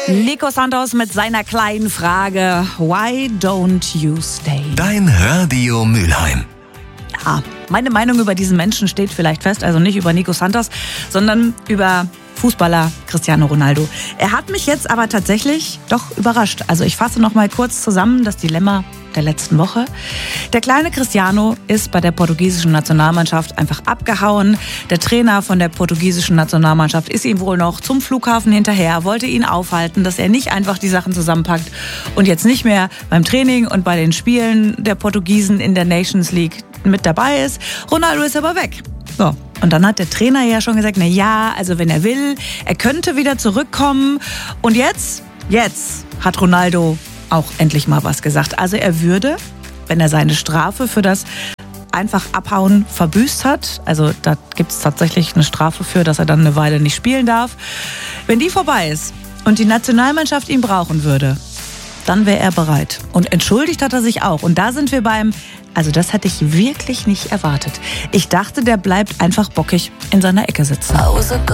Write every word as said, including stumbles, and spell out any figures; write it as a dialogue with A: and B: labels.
A: Nico Santos mit seiner kleinen Frage: Why don't you stay?
B: Dein Radio Mülheim.
A: Ja, meine Meinung über diesen Menschen steht vielleicht fest, also nicht über Nico Santos, sondern über Fußballer Cristiano Ronaldo. Er hat mich jetzt aber tatsächlich doch überrascht. Also ich fasse noch mal kurz zusammen das Dilemma der letzten Woche. Der kleine Cristiano ist bei der portugiesischen Nationalmannschaft einfach abgehauen. Der Trainer von der portugiesischen Nationalmannschaft ist ihm wohl noch zum Flughafen hinterher, wollte ihn aufhalten, dass er nicht einfach die Sachen zusammenpackt und jetzt nicht mehr beim Training und bei den Spielen der Portugiesen in der Nations League mit dabei ist. Ronaldo ist aber weg. So. Und dann hat der Trainer ja schon gesagt, na ja, also wenn er will, er könnte wieder zurückkommen. Und jetzt, jetzt hat Ronaldo auch endlich mal was gesagt. Also er würde, wenn er seine Strafe für das einfach Abhauen verbüßt hat, also da gibt es tatsächlich eine Strafe für, dass er dann eine Weile nicht spielen darf, wenn die vorbei ist und die Nationalmannschaft ihn brauchen würde, dann wäre er bereit. Und entschuldigt hat er sich auch. Und da sind wir beim, also das hätte ich wirklich nicht erwartet. Ich dachte, der bleibt einfach bockig in seiner Ecke sitzen.